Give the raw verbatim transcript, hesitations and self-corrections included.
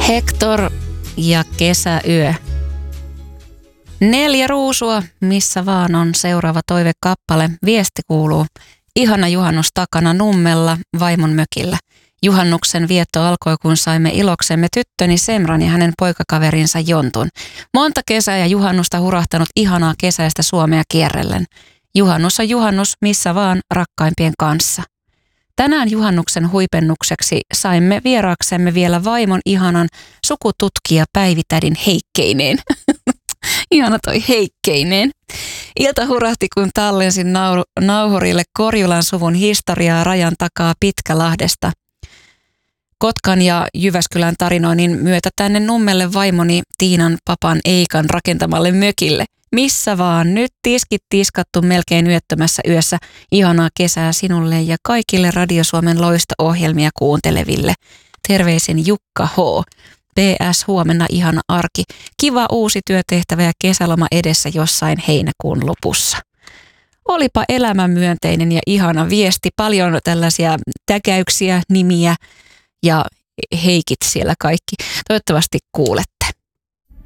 Hector ja kesäyö. Neljä ruusua, missä vaan on seuraava toivekappale. Viesti kuuluu: ihana juhannus takana Nummella vaimon mökillä. Juhannuksen vietto alkoi, kun saimme iloksemme tyttöni Semran ja hänen poikakaverinsa Jontun. Monta kesää ja juhannusta hurahtanut ihanaa kesäistä Suomea kierrellen. Juhannus on juhannus missä vaan rakkaimpien kanssa. Tänään juhannuksen huipennukseksi saimme vieraaksemme vielä vaimon ihanan sukututkija Päivitädin Heikkeineen. Ihana toi Heikkeineen. Ilta hurahti, kun tallensin nau- nauhurille Korjulan suvun historiaa rajan takaa Pitkälahdesta. Kotkan ja Jyväskylän tarinoinnin myötä tänne Nummelle vaimoni Tiinan papan Eikan rakentamalle mökille. Missä vaan, nyt tiskit tiskattu melkein yöttömässä yössä. Ihanaa kesää sinulle ja kaikille Radio Suomen loisto-ohjelmia kuunteleville. Terveisin Jukka H. P S. Huomenna ihana arki. Kiva uusi työtehtävä ja kesäloma edessä jossain heinäkuun lopussa. Olipa elämänmyönteinen ja ihana viesti. Paljon tällaisia täkäyksiä, nimiä ja heikit siellä kaikki. Toivottavasti kuulet.